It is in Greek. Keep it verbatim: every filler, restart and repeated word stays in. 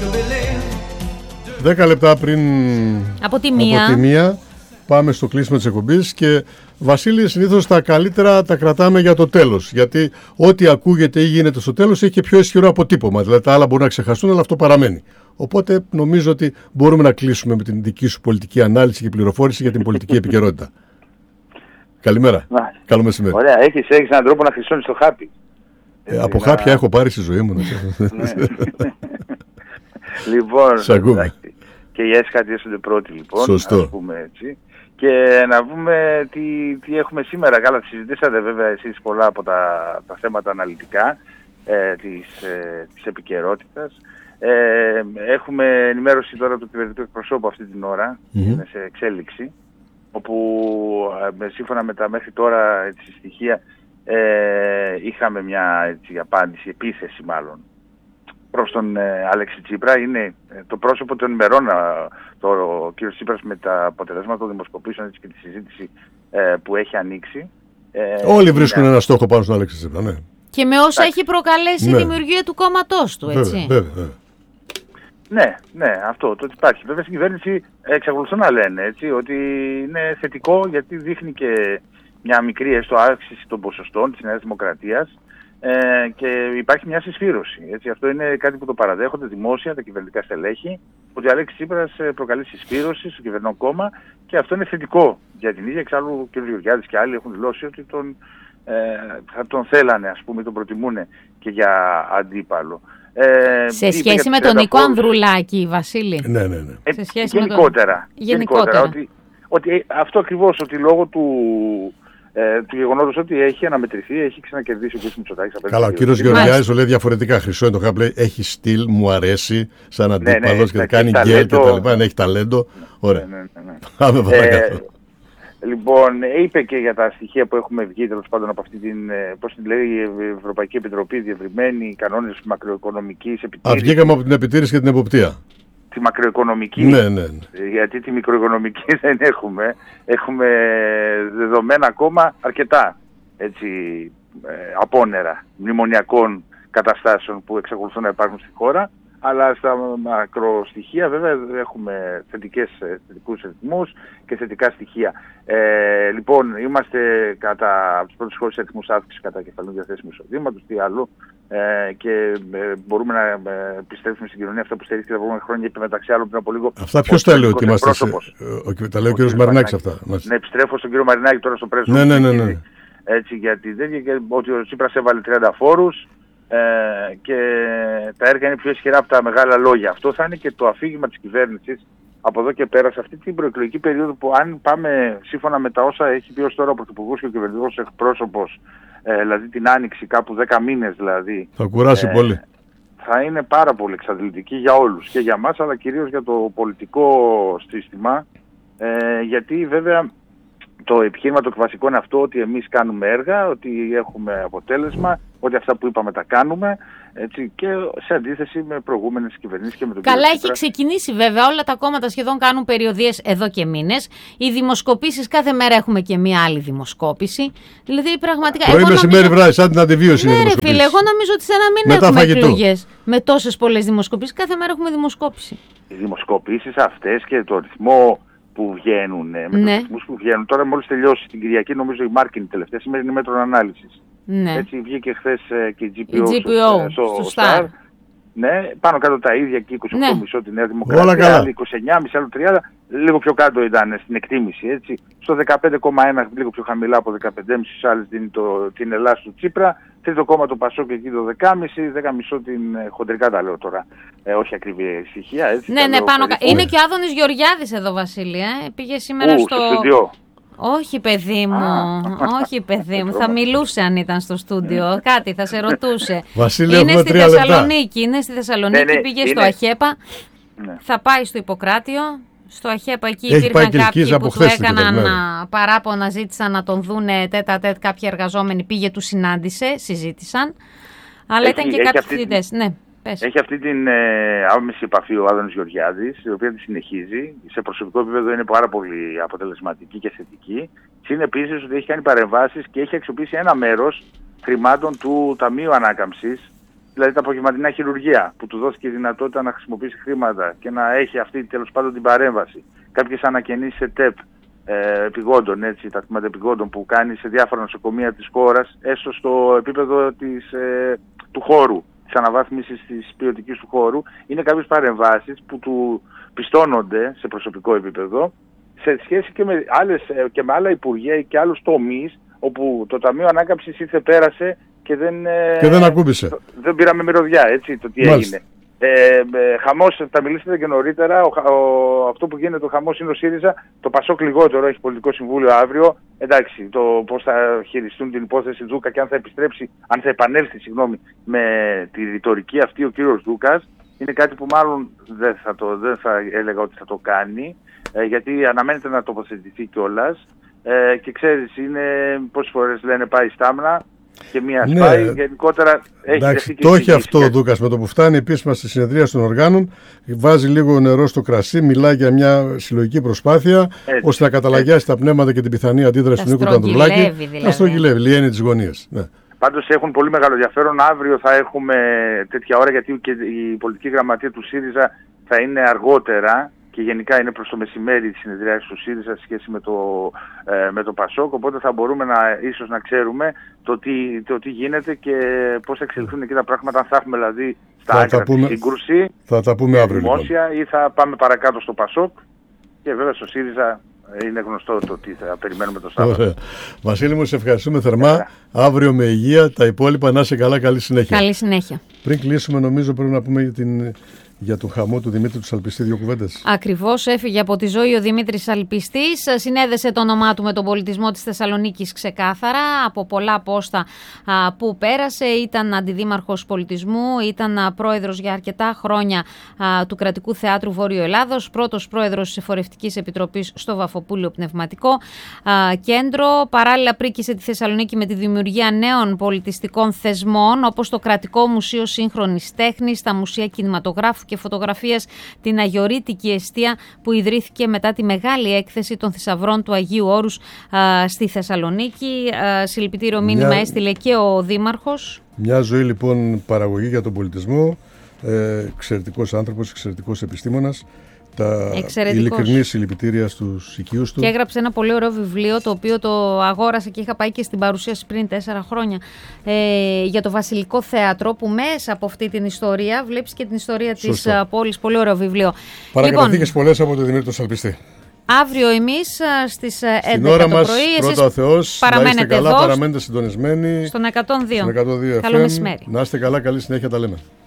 Δέκα λεπτά πριν από τη μία, από τη μία πάμε στο κλείσιμο της εκπομπής και Βασίλη, συνήθως τα καλύτερα τα κρατάμε για το τέλος, γιατί ό,τι ακούγεται ή γίνεται στο τέλος έχει και πιο ισχυρό αποτύπωμα, δηλαδή τα άλλα μπορούν να ξεχαστούν, αλλά αυτό παραμένει. Οπότε νομίζω ότι μπορούμε να κλείσουμε με την δική σου πολιτική ανάλυση και πληροφόρηση για την πολιτική επικαιρότητα. Καλημέρα. Να. Καλό μεσημέρι. Ωραία, έχεις, έχεις έναν τρόπο να χρυσώνεις το χάπι. Ε, από να... χάπια έχω πάρει στη ζωή μου. Λοιπόν, εντάξει, και οι έσχατοι έσονται πρώτοι λοιπόν. Σωστό. Ας πούμε έτσι. Και να δούμε τι, τι έχουμε σήμερα. Καλά, συζητήσατε βέβαια εσείς πολλά από τα, τα θέματα αναλυτικά ε, της, ε, της επικαιρότητας. Ε, έχουμε ενημέρωση τώρα του κυβερνητικού εκπροσώπου αυτή την ώρα, mm-hmm. είναι σε εξέλιξη, όπου ε, σύμφωνα με τα μέχρι τώρα έτσι, στοιχεία ε, είχαμε μια έτσι, απάντηση, επίθεση μάλλον, προς τον ε, Αλέξη Τσίπρα. Είναι ε, το πρόσωπο των ημερών το, ο κ. Τσίπρας με τα αποτελέσματα των δημοσκοπήσεων και τη συζήτηση ε, που έχει ανοίξει. Ε, Όλοι βρίσκουν είναι... ένα στόχο πάνω στον Αλέξη Τσίπρα, ναι. Και με όσα έχει προκαλέσει η ναι. δημιουργία του κόμματός του, έτσι. Βέβαια, βέβαια, βέβαια. Ναι, ναι, αυτό το ότι υπάρχει. Βέβαια στην κυβέρνηση εξακολουθούν να λένε έτσι, ότι είναι θετικό γιατί δείχνει και μια μικρή έστω αύξηση των ποσοστών της Νέας Δημοκρατίας ε, και υπάρχει μια συσφύρωση. Έτσι. Αυτό είναι κάτι που το παραδέχονται δημόσια τα κυβερνητικά στελέχη, ότι ο Αλέξης Τσίπρας προκαλεί συσφύρωση στο κυβερνό κόμμα και αυτό είναι θετικό για την ίδια. Εξάλλου ο κ. Γεωργιάδης και άλλοι έχουν δηλώσει ότι τον, ε, θα τον θέλανε, ας πούμε, τον προτιμούν και για αντίπαλο. Ε, σε σχέση με τον Νικό Ανδρουλάκη, Βασίλη. Ναι, ναι, ναι. Ε, σε σχέση γενικότερα. Με τον... γενικότερα. γενικότερα ότι, ότι αυτό ακριβώς, ότι λόγω του, ε, του γεγονότος ότι έχει αναμετρηθεί, έχει ξανακερδίσει ο κ. Μητσοτάκης. Καλά, ο κ. Γεωργιάδης το λέει διαφορετικά. Χρυσό είναι το χάπλε, έχει στυλ, μου αρέσει, σαν αντίπαλος ναι, ναι, και ναι, κάνει γκέλ και τα λοιπά, έχει ταλέντο. Ωραία. Ναι, ναι, ναι. Πάμε παρακάτω. Λοιπόν, είπε και για τα στοιχεία που έχουμε βγει τέλος πάντων από αυτή την, πώς την λέει, η Ευρωπαϊκή Επιτροπή, διευρυμένοι κανόνες μακροοικονομικής επιτήρησης. Α, βγήκαμε από την επιτήρηση και την εποπτεία. Τη μακροοικονομική. Ναι, ναι, ναι. Γιατί τη μικροοικονομική δεν έχουμε. Έχουμε δεδομένα ακόμα αρκετά, έτσι, απόνερα μνημονιακών καταστάσεων που εξακολουθούν να υπάρχουν στη χώρα. Αλλά στα μακροστοιχεία βέβαια έχουμε θετικές, θετικούς ρυθμούς και θετικά στοιχεία. Ε, λοιπόν, είμαστε κατά από τις πρώτες χώρες αριθμούς αύξηση κατά κεφαλαίου διαθέσιμου εισοδήματος, τι άλλο, ε, και ε, μπορούμε να ε, επιστρέψουμε στην κοινωνία αυτά που στηρίχθηκε τα επόμενα χρόνια, είπε μεταξύ άλλων πριν από λίγο. Αυτά ποιος τα λέει ότι είμαστε, σε, ο, τα λέει ο, ο κ. Μαρινάκης αυτά. Ναι, επιστρέφω στον κ. Μαρινάκη τώρα στο πρέσβο. Ναι, ναι, ναι, ναι. Έτσι, γιατί δεν, και, ότι ο Τσίπρας έβαλε τριάντα φόρους. Ε, και τα έργα είναι πιο ισχυρά από τα μεγάλα λόγια. Αυτό θα είναι και το αφήγημα της κυβέρνησης από εδώ και πέρα σε αυτή την προεκλογική περίοδο που, αν πάμε σύμφωνα με τα όσα έχει πει ως τώρα ο Πρωθυπουργός και ο κυβερνητικός εκπρόσωπος, ε, δηλαδή την Άνοιξη, κάπου δέκα μήνες δηλαδή, θα κουράσει ε, πολύ. Θα είναι πάρα πολύ εξαντλητική για όλους και για μας, αλλά κυρίως για το πολιτικό σύστημα, ε, γιατί βέβαια το επιχείρημα το βασικό είναι αυτό, ότι εμείς κάνουμε έργα, ότι έχουμε αποτέλεσμα, ότι αυτά που είπαμε τα κάνουμε, έτσι, και σε αντίθεση με προηγούμενες κυβερνήσεις και με τον Καλά, κύριο έχει Τσίπρα. ξεκινήσει βέβαια, όλα τα κόμματα σχεδόν κάνουν περιοδίες εδώ και μήνες. Οι δημοσκοπήσεις, κάθε μέρα έχουμε και μία άλλη δημοσκόπηση. Δηλαδή πραγματικά... Πρωί μεσημέρι νομίζω... βράδυ, σαν την αντιβίωση είναι ναι, δημοσκοπήσεις. Ναι ρε φίλε, εγώ νομίζω ότι σε ένα μήνα έχουμε εκλογές με τόσες πολλές δημοσκοπήσεις. Κάθε μέρα έχουμε δημοσκόπηση. Οι δημοσκοπήσεις αυτές και το ρυθμό που βγαίνουν, με ναι. τους ρυθμούς που βγαίνουν. Τώρα μόλις τελειώσει την Κυριακή, νομίζω η Μάρκιν τελευταία, σήμερα είναι η μέτρων ανάλυσης. Ναι. Έτσι βγήκε χθες ε, και η τζι πι ο, η τζι πι ο στο, στο, στο Star. Ναι, πάνω κάτω τα ίδια και είκοσι οκτώ κόμμα πέντε ναι. τη Νέα Δημοκρατία, άλλη είκοσι εννιά κόμμα πέντε, άλλο τριάντα, λίγο πιο κάτω ήταν στην εκτίμηση, έτσι. Στο δεκαπέντε κόμμα ένα, λίγο πιο χαμηλά από δεκαπέντε κόμμα πέντε άλλες δίνει το, την Ελλάδα του Τσίπρα, τρίτο κόμμα το Πασόκ και εκεί το δέκα κόμμα πέντε, δέκα κόμμα πέντε την ε, χοντρικά τα λέω τώρα, ε, όχι ακριβή στοιχεία, έτσι. Ναι, ναι, πάνω κάτω. Είναι και ο Άδωνης Γεωργιάδης εδώ, Βασίλη, ε. Πήγε σήμερα Ού, στο... στο στούντιο. Όχι παιδί μου, όχι παιδί μου, θα μιλούσε αν ήταν στο στούντιο, κάτι θα σε ρωτούσε. Βασίλη, είναι στη Θεσσαλονίκη, είναι στη Θεσσαλονίκη, ναι, ναι, πήγε είναι... στο Αχέπα, ναι. Θα πάει στο Ιπποκράτιο, στο Αχέπα εκεί έχει υπήρχαν κάποιοι που του έκαναν ναι. παράπονα, ζήτησαν να τον δούνε τέτα τέτ κάποιοι εργαζόμενοι, πήγε, του συνάντησε, συζήτησαν, αλλά έχει, ήταν και κάποιοι φοιτητές, ναι. Πες. Έχει αυτή την ε, άμεση επαφή ο Άδωνης Γεωργιάδης, η οποία τη συνεχίζει. Σε προσωπικό επίπεδο είναι πάρα πολύ αποτελεσματική και θετική. Είναι επίσης ότι έχει κάνει παρεμβάσεις και έχει αξιοποιήσει ένα μέρος χρημάτων του Ταμείου Ανάκαμψης δηλαδή τα απογευματινά χειρουργεία, που του δόθηκε η δυνατότητα να χρησιμοποιήσει χρήματα και να έχει αυτή τέλος πάντων την παρέμβαση. Κάποιες ανακαινήσεις σε ΤΕΠ ε, επιγόντων, έτσι, τα τμήματα επιγόντων που κάνει σε διάφορα νοσοκομεία της χώρας, έστω στο επίπεδο της, ε, του χώρου, της αναβάθμισης της ποιοτικής του χώρου, είναι κάποιες παρεμβάσεις που του πιστώνονται σε προσωπικό επίπεδο, σε σχέση και με, άλλες, και με άλλα υπουργεία και άλλους τομείς, όπου το Ταμείο Ανάκαμψης ήρθε, πέρασε και δεν, και δεν ακούμπησε. Δεν πήραμε μυρωδιά, έτσι, το τι Μάλιστα. έγινε. Ε, ε, χαμός, τα μιλήσατε και νωρίτερα, ο, ο, αυτό που γίνεται, ο χαμός είναι ο ΣΥΡΙΖΑ, το ΠΑΣΟΚ λιγότερο, έχει πολιτικό συμβούλιο αύριο. Εντάξει, το πώς θα χειριστούν την υπόθεση Τζούκα και αν θα επιστρέψει, αν θα επανέλθει, συγγνώμη, με τη ρητορική αυτή ο κύριος Τζούκας, είναι κάτι που μάλλον δεν θα, το, δεν θα έλεγα ότι θα το κάνει, ε, γιατί αναμένεται να τοποθετηθεί κιόλας. Ε, και ξέρεις, είναι πόσες φορές λένε πάει στάμνα και μία ναι, σπάει, γενικότερα έχει εντάξει, το έχει αυτό ο Δούκας, με το που φτάνει επίσημα στη συνεδρία των οργάνων, βάζει λίγο νερό στο κρασί, μιλάει για μια συλλογική προσπάθεια, έτσι, ώστε να καταλαγιάσει τα πνεύματα και την πιθανή αντίδραση του Νίκου Τανδρουλάκη. Δηλαδή. Να στρογγυλεύει, λιένει τις γωνίες. Ναι. Πάντως έχουν πολύ μεγάλο ενδιαφέρον. Αύριο θα έχουμε τέτοια ώρα, γιατί και η πολιτική γραμματεία του ΣΥΡΙΖΑ θα είναι αργότερα και γενικά είναι προς το μεσημέρι τη συνεδριάση του ΣΥΡΙΖΑ σε σχέση με το, ε, με το ΠΑΣΟΚ, οπότε θα μπορούμε να, ίσως να ξέρουμε το τι, το τι γίνεται και πώς θα εξελιχθούν εκεί τα πράγματα, αν θα έχουμε δηλαδή στα άκρα τη σύγκρουση, θα τα πούμε αύριο, δημόσια, λοιπόν, ή θα πάμε παρακάτω στο ΠΑΣΟΚ και βέβαια στο ΣΥΡΙΖΑ είναι γνωστό το τι θα περιμένουμε το Σάββατο. Ωραία. Βασίλη μου, σε ευχαριστούμε θερμά. Yeah. Αύριο με υγεία, τα υπόλοιπα να είσαι καλά, καλή συνέχεια. Καλή συνέχεια. Πριν κλείσουμε, νομίζω πρέπει να πούμε για την... για τον χαμό του Δημήτρη του Σαλπιστή, δύο κουβέντες. Ακριβώς, έφυγε από τη ζωή ο Δημήτρης Σαλπιστής. Συνέδεσε το όνομά του με τον πολιτισμό της Θεσσαλονίκης ξεκάθαρα. Από πολλά πόστα α, που πέρασε, ήταν αντιδήμαρχος πολιτισμού, ήταν α, πρόεδρος για αρκετά χρόνια α, του Κρατικού Θεάτρου Βόρειο Ελλάδος, πρώτος πρόεδρος της Εφορευτικής Επιτροπής στο Βαφοπούλιο Πνευματικό α, Κέντρο. Παράλληλα, πρίκησε τη Θεσσαλονίκη με τη δημιουργία νέων πολιτιστικών θεσμών, όπως το Κρατικό Μουσείο Σύγχρονης Τέχνης, τα Μουσεία Κινηματογράφου και Φωτογραφίας, την Αγιορείτικη Εστία που ιδρύθηκε μετά τη μεγάλη έκθεση των θησαυρών του Αγίου Όρους α, στη Θεσσαλονίκη. Α, συλληπιτήριο μήνυμα μια... έστειλε και ο Δήμαρχος. Μια ζωή λοιπόν παραγωγή για τον πολιτισμό, ε, εξαιρετικός άνθρωπος, εξαιρετικός επιστήμονας. Τα ειλικρινή συλληπιτήρια στους οικείους του. Και έγραψε ένα πολύ ωραίο βιβλίο, το οποίο το αγόρασα και είχα πάει και στην παρουσίαση πριν τέσσερα χρόνια, ε, για το Βασιλικό Θέατρο, που μέσα από αυτή την ιστορία βλέπεις και την ιστορία της uh, πόλης. Πολύ ωραίο βιβλίο. Παρακαταθήκες λοιπόν, πολλές από τον Δημήτρη τον Σαλπιστή. Αύριο εμείς στις στην έντεκα ώρα το μας, πρωί. Πρώτα ο Θεός, να είστε καλά, εδώ, παραμένετε συντονισμένοι στον εκατόν δύο. Στον εκατόν δύο Καλό μεσημέρι. Να είστε καλά, καλή συνέχεια, τα λέμε.